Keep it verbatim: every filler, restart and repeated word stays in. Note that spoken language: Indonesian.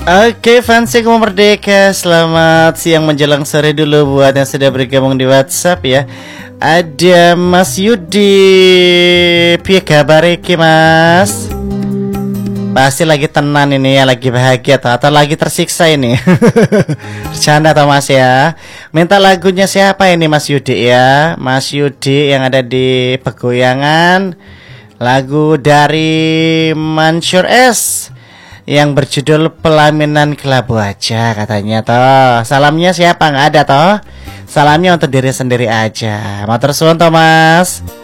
Oke, fans yang merdeka, selamat siang menjelang sore dulu buat yang sudah bergabung di WhatsApp ya. Ada Mas Yudi, piye kabar iki Mas? Pasti lagi tenang ini ya, lagi bahagia atau, atau lagi tersiksa ini. Bercanda atau Mas ya. Minta lagunya siapa ini Mas Yudi ya? Mas Yudi yang ada di Pegoyangan. Lagu dari Mansur S yang berjudul Pelaminan Kelabu aja katanya toh. Salamnya siapa, nggak ada toh? Salamnya untuk diri sendiri aja. Matur suwun toh Mas.